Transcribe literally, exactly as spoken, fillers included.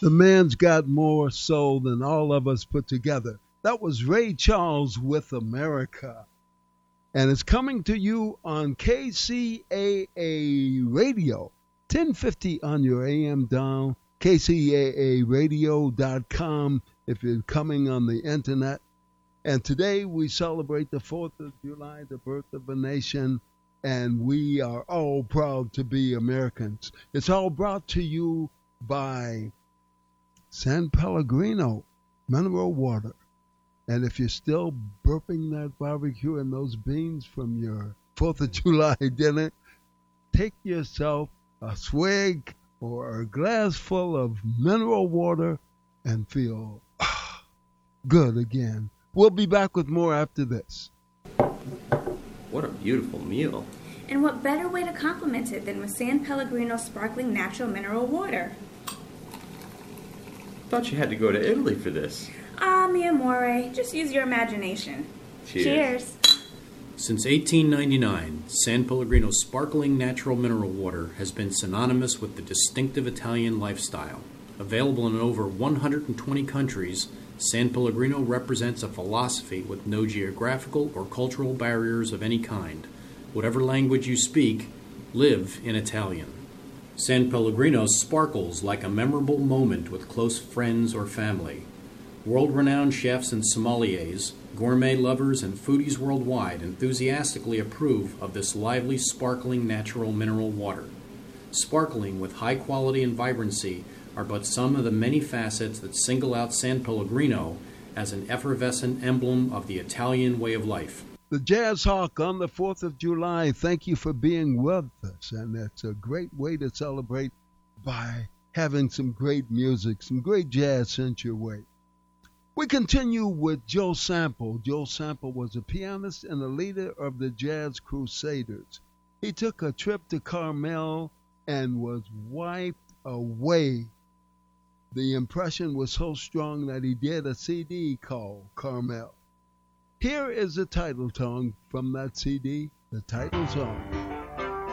The man's got more soul than all of us put together. That was Ray Charles with America. And it's coming to you on K C A A Radio, ten fifty on your A M dial, K C A A radio dot com if you're coming on the internet. And today we celebrate the fourth of July, the birth of a nation, and we are all proud to be Americans. It's all brought to you by San Pellegrino mineral water. And if you're still burping that barbecue and those beans from your fourth of July dinner, take yourself a swig or a glass full of mineral water and feel ah, good again. We'll be back with more after this. What a beautiful meal. And what better way to compliment it than with San Pellegrino sparkling natural mineral water? Thought you had to go to Italy for this. Ah, mi amore, just use your imagination. Cheers. Cheers. Since eighteen ninety-nine, San Pellegrino sparkling natural mineral water has been synonymous with the distinctive Italian lifestyle. Available in over one hundred twenty countries, San Pellegrino represents a philosophy with no geographical or cultural barriers of any kind. Whatever language you speak, live in Italian. San Pellegrino sparkles like a memorable moment with close friends or family. World-renowned chefs and sommeliers, gourmet lovers, and foodies worldwide enthusiastically approve of this lively, sparkling natural mineral water. Sparkling with high quality and vibrancy are but some of the many facets that single out San Pellegrino as an effervescent emblem of the Italian way of life. The Jazz Hawk on the fourth of July. Thank you for being with us. And it's a great way to celebrate by having some great music, some great jazz sent your way. We continue with Joe Sample. Joe Sample was a pianist and a leader of the Jazz Crusaders. He took a trip to Carmel and was wiped away. The impression was so strong that he did a C D called Carmel. Here is the title song from that C D, the title song.